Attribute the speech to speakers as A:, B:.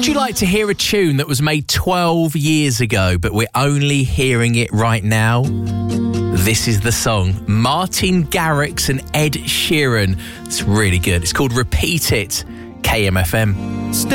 A: Would you like to hear a tune that was made 12 years ago, but we're only hearing it right now? This is the song. Martin Garrix and Ed Sheeran. It's really good. It's called Repeat It, KMFM.